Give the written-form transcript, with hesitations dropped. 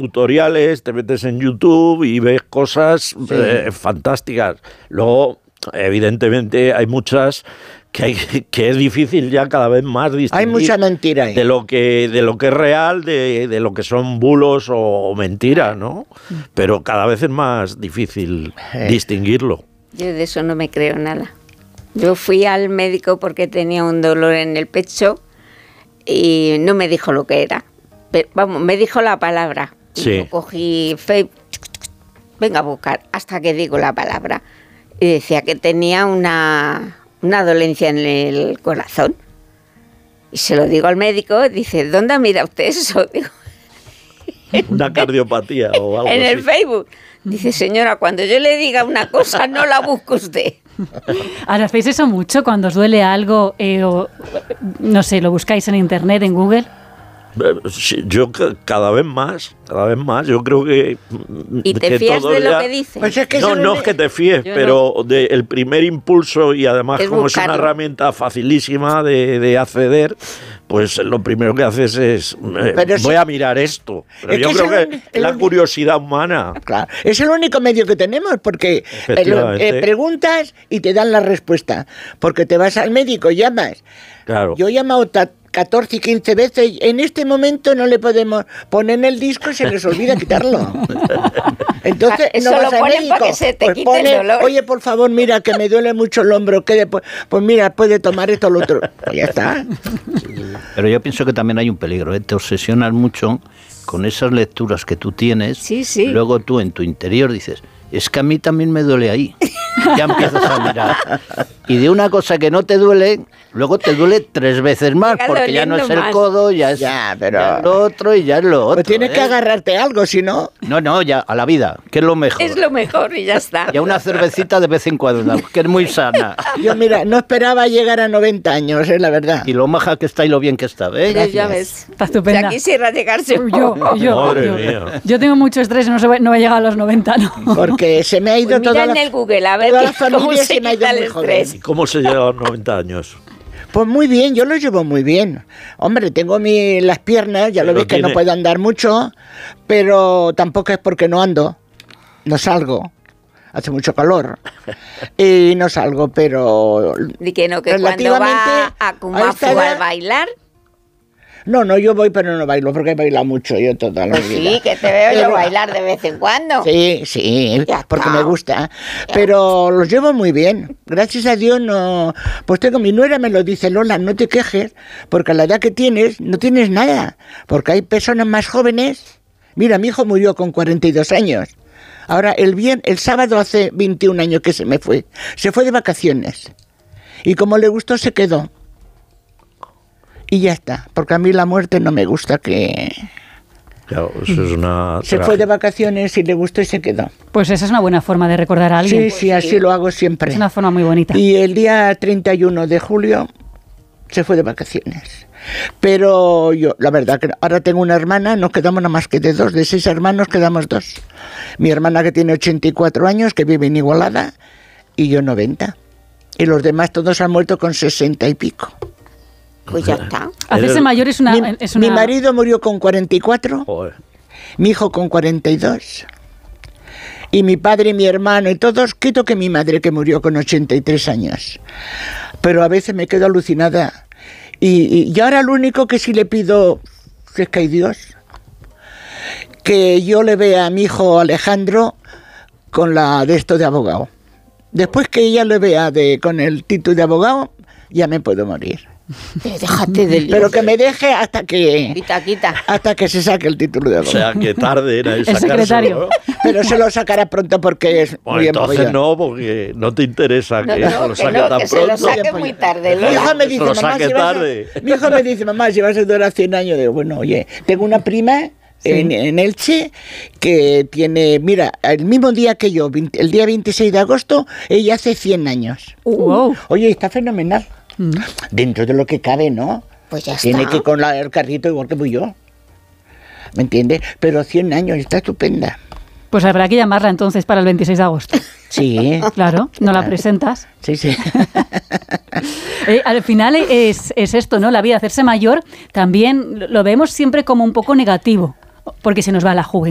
tutoriales, te metes en YouTube y ves cosas fantásticas. Luego, evidentemente, hay muchas que es difícil ya cada vez más distinguir. Hay mucha mentira ahí. De lo que es real, de lo que son bulos o mentiras, ¿no? Pero cada vez es más difícil distinguirlo. Yo de eso no me creo nada. Yo fui al médico porque tenía un dolor en el pecho y no me dijo lo que era. Pero, vamos, me dijo la palabra. Sí. Yo cogí Facebook, venga a buscar, hasta que digo la palabra. Y decía que tenía una dolencia en el corazón. Y se lo digo al médico, dice, ¿dónde mira usted eso? Digo, Una cardiopatía o algo en así. el Facebook. Dice, señora, cuando yo le diga una cosa, no la busque usted. Ahora, ¿hacéis eso mucho cuando os duele algo o, no sé, lo buscáis en internet, en Google? Sí, yo cada vez más, yo creo que... ¿Y te que fías todo de lo ya- que dice? Pues es que No es que te fíes, Yo pero el primer impulso, y además Es como es buscarlo. una herramienta facilísima de acceder, pues lo primero que haces es, Pero voy si- a mirar esto. Pero Es yo que creo es que el es la único- curiosidad humana. Claro, es el único medio que tenemos porque Efectivamente. preguntas y te dan la respuesta. Porque te vas al médico, llamas. Claro. Yo he llamado 14 y 15 veces. En este momento no le podemos poner en el disco y se les olvida quitarlo. Entonces Eso no lo vas al ponen médico. para que se te Pues quite el dolor. Oye, por favor, mira que me duele mucho el hombro. Pues mira, puede tomar esto o lo otro. Pues ya está. Pero yo pienso que también hay un peligro, ¿eh? Te obsesionas mucho con esas lecturas que tú tienes. Sí, sí. Luego tú en tu interior dices, es que a mí también me duele ahí. Ya empiezas a mirar. Y de una cosa que no te duele, luego te duele 3 veces más, Llega porque ya no es el doliendo más. codo, ya es Ya, pero- ya es lo otro y ya es lo otro. Pues tienes que agarrarte a algo, si no... No, ya, a la vida, que es lo mejor. Es lo mejor y ya está. Y a una cervecita de vez en cuando, que es muy sana. Yo, mira, no esperaba llegar a 90 años, es la verdad. Y lo maja que está y lo bien que está, ¿ves? Ya ves. Está estupenda. Ya quisiera llegarse un Yo, poco. Madre mía. yo tengo mucho estrés, no voy a llegar a los 90, ¿no? Porque se me ha ido Pues mira toda en la... el Google, a ver toda la cómo familia se se me ha ido quita el muy joven. estrés. ¿Y cómo se llega a los 90 años? Pues muy bien, yo lo llevo muy bien. Hombre, tengo las piernas, ya lo Pero ves que no tiene- puedo andar mucho, pero tampoco es porque no ando, no salgo. Hace mucho calor y no salgo, pero... Y que no, que cuando Relativamente va a a esta Kumafu edad- a bailar, No, yo voy, pero no bailo, porque he bailado mucho yo toda la pues vida. sí, que te veo yo Pero- bailar de vez en cuando. Sí, Ya porque está. me gusta. Pero los llevo muy bien. Gracias a Dios no... Pues tengo, mi nuera me lo dice, Lola, no te quejes, porque a la edad que tienes, no tienes nada. Porque hay personas más jóvenes. Mira, mi hijo murió con 42 años. Ahora, el sábado hace 21 años que se me fue. Se fue de vacaciones. Y como le gustó, se quedó. Y ya está. Porque a mí la muerte no me gusta que... Claro, eso es una... Se fue de vacaciones y le gustó y se quedó. Pues esa es una buena forma de recordar a alguien. Sí, así lo hago siempre. Es una forma muy bonita. Y el día 31 de julio se fue de vacaciones. Pero yo, la verdad, que ahora tengo una hermana, nos quedamos nada más que de 2, de 6 hermanos quedamos 2. Mi hermana que tiene 84 años, que vive en Igualada, y yo 90. Y los demás todos han muerto con 60 y pico. Pues ya está. Hacerse mayor es una... Mi marido murió con 44, Joder. mi hijo con 42. Y mi padre y mi hermano y todos, quito que mi madre que murió con 83 años. Pero a veces me quedo alucinada. Y ahora lo único que sí le pido, si es que hay Dios, que yo le vea a mi hijo Alejandro con la de esto de abogado. Después que ella le vea con el título de abogado, ya me puedo morir. Déjate de lío. Pero que me deje hasta que se saque el título de O abogado. sea, que tarde en El sacárselo, secretario. ¿no? Pero se lo sacará pronto porque es Bueno, muy entonces empollón. no, porque no te interesa No, que no, se lo que saque no, tan que se lo pronto. saque muy tarde, Mi Lola. hijo me Se dice, lo mamá, saque si vas a... tarde. Mi hijo me dice, mamá, si vas a durar 100 años. Digo, bueno, oye, tengo una prima en Elche que tiene, mira, el mismo día que yo, el día 26 de agosto, ella hace 100 años. Wow. Oye, está fenomenal. Dentro de lo que cabe, ¿no? Pues ya Tiene está. que ir con el carrito igual que voy yo. ¿Me entiendes? Pero 100 años, está estupenda. Pues habrá que llamarla entonces para el 26 de agosto. Sí. Claro, no la presentas. Sí. Al final es esto, ¿no? La vida, hacerse mayor, también lo vemos siempre como un poco negativo, porque se nos va la juventud.